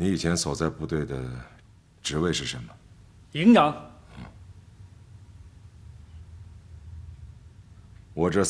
你以前所在部队的职位是什么？ 营长。 我这